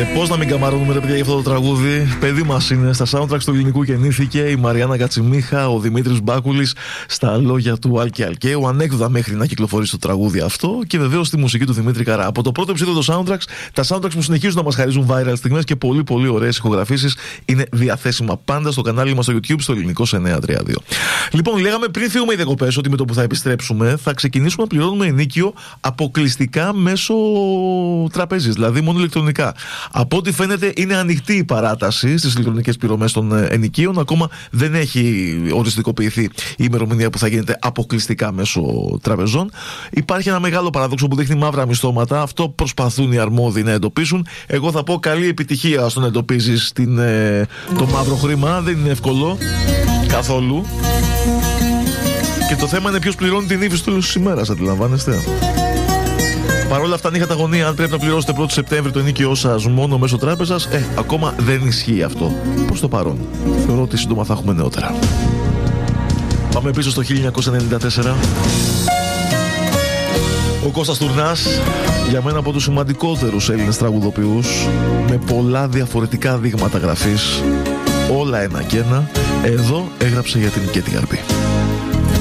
Πώς να μην καμαρώνουμε, ρε παιδιά, για αυτό το τραγούδι. Παιδί μας είναι. Στα soundtracks του ελληνικού γεννήθηκε η Μαριάννα Κατσιμίχα, ο Δημήτρης Μπάκουλης στα λόγια του Άλκη Αλκαίου. Ανέκδοτα μέχρι να κυκλοφορήσει το τραγούδι αυτό. Και βεβαίως στη μουσική του Δημήτρη Καρά. Από το πρώτο επεισόδιο των soundtracks, τα soundtracks που συνεχίζουν να μας χαρίζουν viral στιγμές και πολύ πολύ ωραίες ηχογραφήσεις είναι διαθέσιμα πάντα στο κανάλι μας στο YouTube, στο ελληνικό 932. Λοιπόν, λέγαμε πριν φύγουμε οι διακοπές ότι με το που θα επιστρέψουμε θα ξεκινήσουμε να πληρώνουμε ενίκιο αποκλειστικά μέσω τραπέζης, δηλαδή μόνο ηλεκτρονικά. Από ό,τι φαίνεται είναι ανοιχτή η παράταση στις ηλεκτρονικές πληρωμές των ενοικίων. Ακόμα δεν έχει οριστικοποιηθεί η ημερομηνία που θα γίνεται αποκλειστικά μέσω τραπεζών. Υπάρχει ένα μεγάλο παράδοξο που δείχνει μαύρα μισθώματα. Αυτό προσπαθούν οι αρμόδιοι να εντοπίσουν. Εγώ θα πω καλή επιτυχία στο να εντοπίζεις το μαύρο χρήμα. Δεν είναι εύκολο καθόλου. Και το θέμα είναι ποιος πληρώνει την ύφη του ημέρας, αντιλαμβάνεστε. Παρ' όλα αυτά, αν είχατε αγωνία, αν πρέπει να πληρώσετε 1η Σεπτέμβρη το ενοίκιό σας μόνο μέσω τράπεζας, ακόμα δεν ισχύει αυτό. Προς το παρόν. Θεωρώ ότι σύντομα θα έχουμε νεότερα. Πάμε πίσω στο 1994. Ο Κώστας Τουρνάς, για μένα από τους σημαντικότερους Έλληνες τραγουδοποιούς, με πολλά διαφορετικά δείγματα γραφής, όλα ένα και ένα, εδώ έγραψε για την Κέτη Γαρμπή.